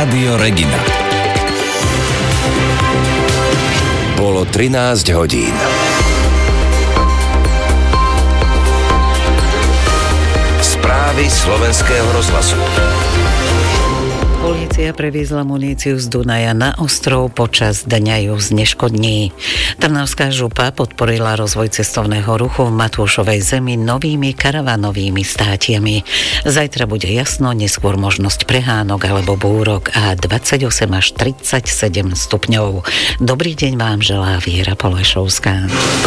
Rádio Regina. Bolo 13 hodín. Správy slovenského rozhlasu. Polícia previezla muníciu z Dunaja na ostrov, počas dňa ju zneškodní. Trnavská župa podporila rozvoj cestovného ruchu v Matúšovej zemi novými karavanovými státiami. Zajtra bude jasno, neskôr možnosť prehánok alebo búrok a 28 až 37 stupňov. Dobrý deň vám želá Viera Polešovská.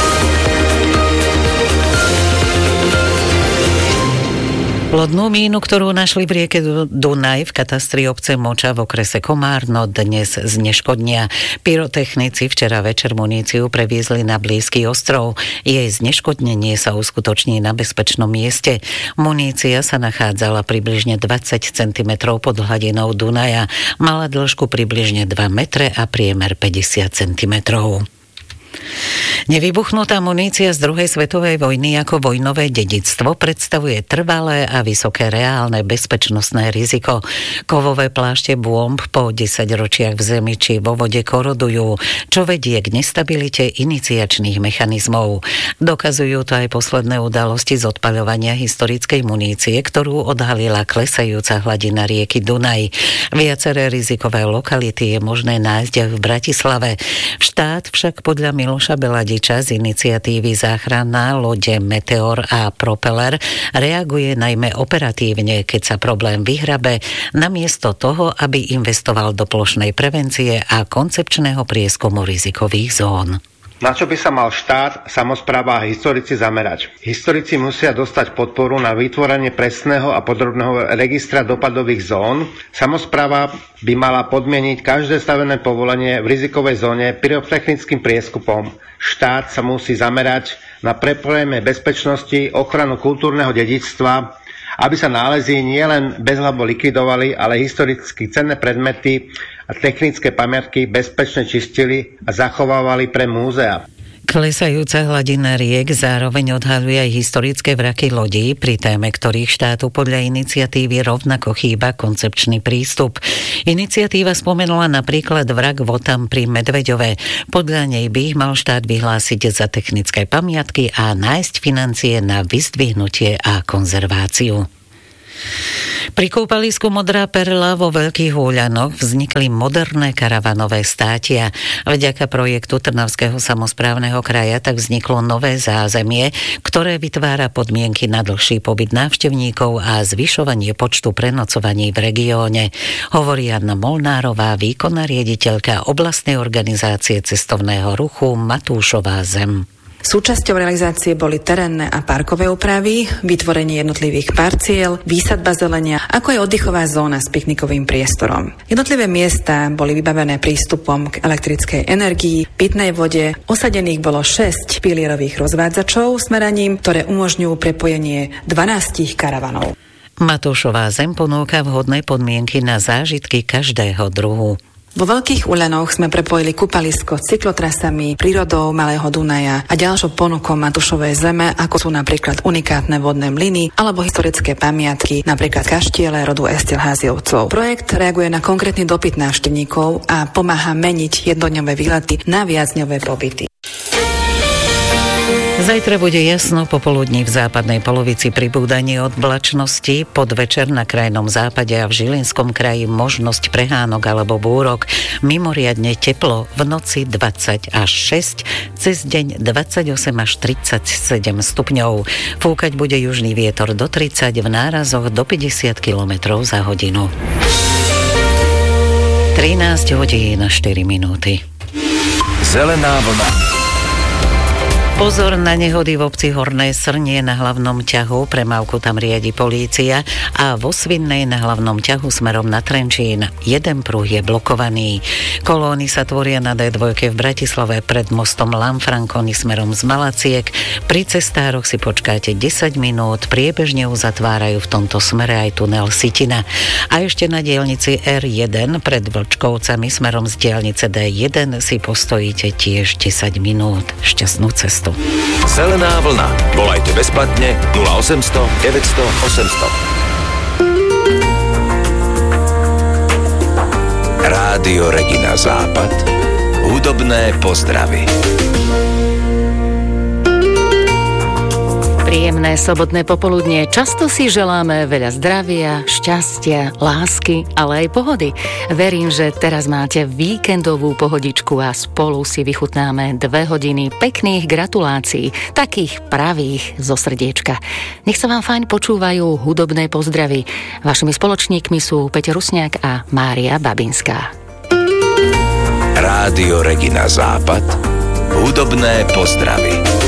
Lodnú mínu, ktorú našli v rieke Dunaj v katastri obce Moča v okrese Komárno, dnes zneškodnia. Pyrotechnici včera večer muníciu previezli na blízky ostrov. Jej zneškodnenie sa uskutoční na bezpečnom mieste. Munícia sa nachádzala približne 20 cm pod hladinou Dunaja, mala dĺžku približne 2 metre a priemer 50 cm. Nevybuchnutá munícia z druhej svetovej vojny ako vojnové dedičstvo predstavuje trvalé a vysoké reálne bezpečnostné riziko. Kovové plášte bomb po 10 ročiach v zemi či vo vode korodujú, čo vedie k nestabilite iniciačných mechanizmov. Dokazujú to aj posledné udalosti z odpaľovania historickej munície, ktorú odhalila klesajúca hladina rieky Dunaj. Viaceré rizikové lokality je možné nájsť v Bratislave. Štát však podľa Miloša Beladiča z iniciatívy záchranná lode Meteor a Propeller reaguje najmä operatívne, keď sa problém vyhrabe, namiesto toho, aby investoval do plošnej prevencie a koncepčného prieskumu rizikových zón. Na čo by sa mal štát, samospráva a historici zamerať? Historici musia dostať podporu na vytvorenie presného a podrobného registra dopadových zón. Samospráva by mala podmieniť každé stavené povolenie v rizikovej zóne pyrotechnickým prieskupom. Štát sa musí zamerať na prepojenie bezpečnosti, ochranu kultúrneho dedičstva, aby sa nálezy nielen bezhlavo likvidovali, ale historicky cenné predmety a technické pamiatky bezpečne čistili a zachovávali pre múzea. Klesajúca hladina riek zároveň odhaľuje aj historické vraky lodí, pri téme ktorých štátu podľa iniciatívy rovnako chýba koncepčný prístup. Iniciatíva spomenula napríklad vrak Votam pri Medveďove. Podľa nej by ich mal štát vyhlásiť za technické pamiatky a nájsť financie na vyzdvihnutie a konzerváciu. Pri kúpalisku Modrá perla vo Veľkých Húľanoch vznikli moderné karavanové státia. Vďaka projektu Trnavského samosprávneho kraja tak vzniklo nové zázemie, ktoré vytvára podmienky na dlhší pobyt návštevníkov a zvyšovanie počtu prenocovaní v regióne, hovorí Anna Molnárová, výkonná riaditeľka oblastnej organizácie cestovného ruchu Matúšová zem. Súčasťou realizácie boli terénne a parkové úpravy, vytvorenie jednotlivých parciel, výsadba zelenia, ako aj oddychová zóna s piknikovým priestorom. Jednotlivé miesta boli vybavené prístupom k elektrickej energii, pitnej vode. Osadených bolo 6 pilierových rozvádzačov smeraním, ktoré umožňujú prepojenie 12 karavanov. Matúšová zem ponúka vhodné podmienky na zážitky každého druhu. Vo Veľkých Úľanoch sme prepojili kúpalisko s cyklotrasami, prírodou Malého Dunaja a ďalšou ponukou Matúšovej zeme, ako sú napríklad unikátne vodné mlyny alebo historické pamiatky, napríklad kaštiele rodu Esterházyovcov. Projekt reaguje na konkrétny dopyt návštevníkov a pomáha meniť jednodňové výlety na viacdňové pobyty. Zajtra bude jasno, popoludní v západnej polovici pribúdanie oblačnosti, podvečer na krajnom západe a v Žilinskom kraji možnosť prehánok alebo búrok, mimoriadne teplo, v noci 20 až 6, cez deň 28 až 37 stupňov. Fúkať bude južný vietor do 30, v nárazoch do 50 km za hodinu. 13 hodín a 4 minúty. Zelená vlna. Pozor na nehody v obci Horné Srnie na hlavnom ťahu, premávku tam riadi polícia a vo Svinnej na hlavnom ťahu smerom na Trenčín. Jeden pruh je blokovaný. Kolóny sa tvoria na D2 v Bratislave pred mostom Lanfranconi smerom z Malaciek. Pri cestároch si počkáte 10 minút, priebežne uzatvárajú v tomto smere aj tunel Sitina. A ešte na diaľnici R1 pred Vlčkovcami smerom z diaľnice D1 si postojíte tiež 10 minút. Šťastnú cestu. Zelená vlna. Volajte bezplatne 0800 900 800. Rádio Regina Západ. Hudobné pozdravy. Príjemné sobotné popoludnie. Často si želáme veľa zdravia, šťastia, lásky, ale aj pohody. Verím, že teraz máte víkendovú pohodičku a spolu si vychutnáme 2 hodiny pekných gratulácií, takých pravých zo srdiečka. Nech sa vám fajn počúvajú hudobné pozdravy. Vašimi spoločníkmi sú Peťo Rusňák a Mária Babinská. Rádio Regina Západ. Hudobné pozdravy.